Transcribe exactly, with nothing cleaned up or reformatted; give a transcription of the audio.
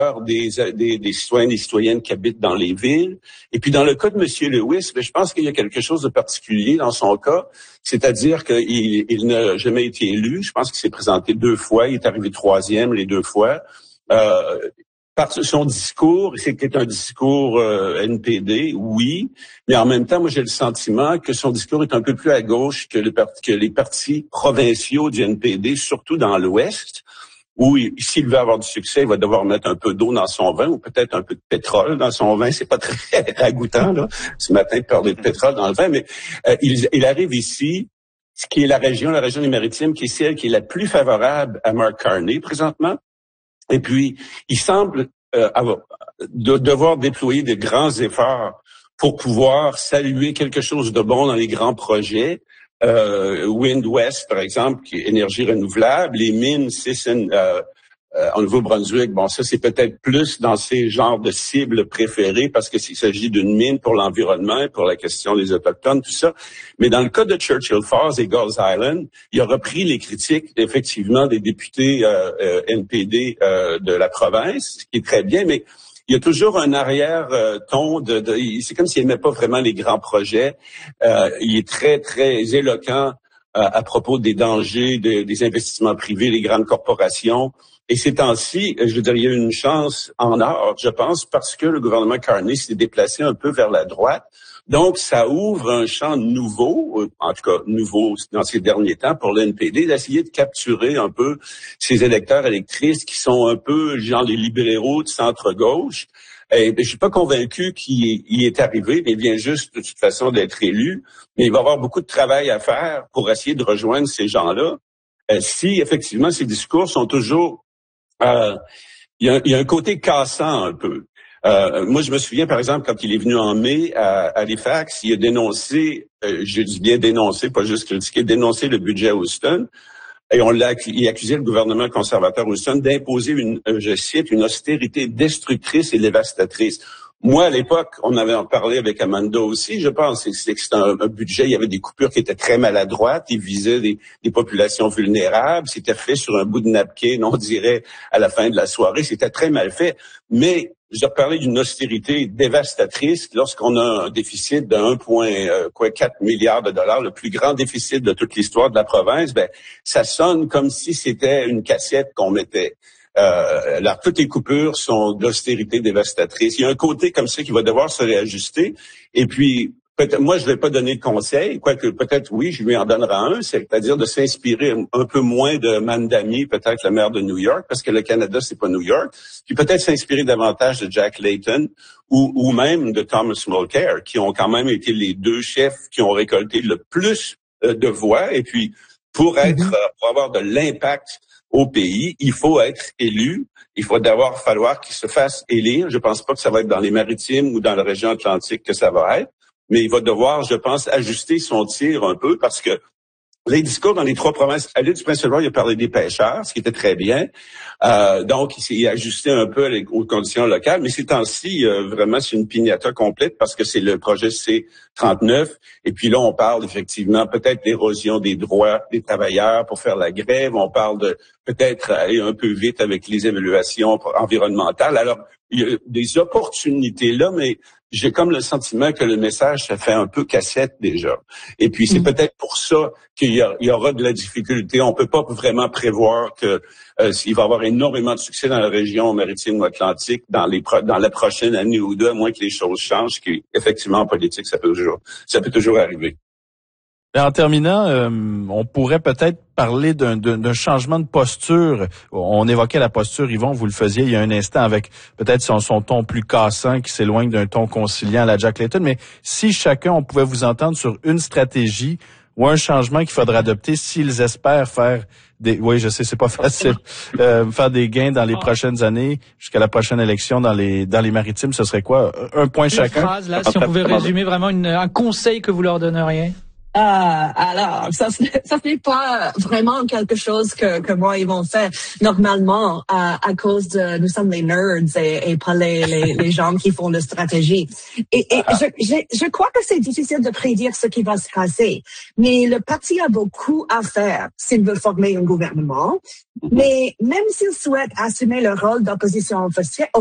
des, des, des citoyens et des citoyennes qui habitent dans les villes. Et puis, dans le cas de M. Lewis, je pense qu'il y a quelque chose de particulier dans son cas, c'est-à-dire qu'il il n'a jamais été élu. Je pense qu'il s'est présenté deux fois. Il est arrivé troisième les deux fois. Euh, par son discours, c'était un discours euh, N P D, oui, mais en même temps, moi, j'ai le sentiment que son discours est un peu plus à gauche que, le, que les partis provinciaux du N P D, surtout dans l'Ouest. Où, s'il veut avoir du succès, il va devoir mettre un peu d'eau dans son vin ou peut-être un peu de pétrole dans son vin. C'est pas très ragoûtant, là, ce matin, de parler de pétrole dans le vin, mais euh, il, il arrive ici, ce qui est la région, la région des Maritimes, qui est celle qui est la plus favorable à Mark Carney présentement. Et puis, il semble euh, avoir, de, devoir déployer de grands efforts pour pouvoir saluer quelque chose de bon dans les grands projets. Euh, Wind West, par exemple, qui est énergie renouvelable, les mines Sisson euh, euh, en Nouveau-Brunswick, bon, ça c'est peut-être plus dans ces genres de cibles préférées parce que s'il s'agit d'une mine pour l'environnement, pour la question des autochtones, tout ça. Mais dans le cas de Churchill Falls et Gulls Island, il a repris les critiques effectivement des députés euh, euh, N P D euh, de la province, ce qui est très bien, mais il y a toujours un arrière-ton de, de c'est comme s'il n'aimait pas vraiment les grands projets. Euh, il est très, très éloquent euh, à propos des dangers de, des investissements privés, les grandes corporations. Et ces temps-ci, je veux dire, il y a une chance en or, je pense, parce que le gouvernement Carney s'est déplacé un peu vers la droite. Donc, ça ouvre un champ nouveau, en tout cas nouveau dans ces derniers temps, pour l'N P D, d'essayer de capturer un peu ces électeurs électrices qui sont un peu genre les libéraux de centre-gauche. Et je suis pas convaincu qu'il y est arrivé, mais il vient juste de toute façon d'être élu. Mais il va y avoir beaucoup de travail à faire pour essayer de rejoindre ces gens-là. Euh, si effectivement ces discours sont toujours... Euh, il y a, il y a un côté cassant un peu. Euh, moi, je me souviens, par exemple, quand il est venu en mai à, à Halifax, il a dénoncé, euh, je dis bien dénoncé, pas juste critiqué, dénoncé le budget Houston. Et on l'a, il accusait le gouvernement conservateur Houston d'imposer une, euh, je cite, une austérité destructrice et dévastatrice. Moi, à l'époque, on avait en parlé avec Amanda aussi, je pense, c'est que c'était un, un budget, il y avait des coupures qui étaient très maladroites, ils visaient des, des populations vulnérables, c'était fait sur un bout de napkin, on dirait, à la fin de la soirée, c'était très mal fait. Mais je parlais d'une austérité dévastatrice lorsqu'on a un déficit de un virgule quatre milliards de dollars, le plus grand déficit de toute l'histoire de la province, ben, ça sonne comme si c'était une cassette qu'on mettait. Euh, alors, toutes les coupures sont d'austérité dévastatrice. Il y a un côté comme ça qui va devoir se réajuster. Et puis, peut-être, moi, je ne vais pas donner de conseil, quoique peut-être, oui, je lui en donnerai un, c'est-à-dire de s'inspirer un peu moins de Mandami, peut-être le maire de New York, parce que le Canada, c'est pas New York. Puis peut-être s'inspirer davantage de Jack Layton ou, ou même de Thomas Mulcair, qui ont quand même été les deux chefs qui ont récolté le plus de voix. Et puis, pour être, mm-hmm. pour avoir de l'impact au pays, il faut être élu. Il faut d'abord falloir qu'il se fasse élire. Je pense pas que ça va être dans les Maritimes ou dans la région atlantique que ça va être, mais il va devoir, je pense, ajuster son tir un peu parce que les discours dans les trois provinces, à l'île du Prince-Édouard, il a parlé des pêcheurs, ce qui était très bien. Euh, donc, il s'est ajusté un peu aux conditions locales. Mais ces temps-ci, euh, vraiment, c'est une piñata complète parce que c'est le projet C trente-neuf. Et puis là, on parle effectivement peut-être d'érosion des droits des travailleurs pour faire la grève. On parle de peut-être aller un peu vite avec les évaluations environnementales. Alors, il y a des opportunités là, mais j'ai comme le sentiment que le message, ça fait un peu cassette déjà. Et puis, c'est mmh. peut-être pour ça qu'il y, a, il y aura de la difficulté. On peut pas vraiment prévoir que euh, il va y avoir énormément de succès dans la région maritime ou atlantique dans les pro- dans la prochaine année ou deux, à moins que les choses changent, qui effectivement en politique, ça peut toujours ça peut toujours arriver. En terminant, euh, on pourrait peut-être parler d'un, d'un, d'un changement de posture. On évoquait la posture, Yvon, vous le faisiez il y a un instant, avec peut-être son, son ton plus cassant qui s'éloigne d'un ton conciliant à la Jack Layton. Mais si chacun, on pouvait vous entendre sur une stratégie ou un changement qu'il faudrait adopter s'ils espèrent faire des... Oui, je sais, c'est pas facile. Euh, faire des gains dans les prochaines années, jusqu'à la prochaine élection dans les dans les Maritimes, ce serait quoi? Un point Une chacun. Phrase, là, si on pouvait résumer vraiment une, un conseil que vous leur donneriez. Ah, alors, ça, c'est- ça n'est pas vraiment quelque chose que, que moi, ils vont faire normalement à, à cause de, nous sommes les nerds et, et pas les, les, les gens qui font de stratégie. Et, et je, je, je crois que c'est difficile de prédire ce qui va se passer. Mais le parti a beaucoup à faire s'il veut former un gouvernement. Mais même s'il souhaite assumer le rôle d'opposition officielle,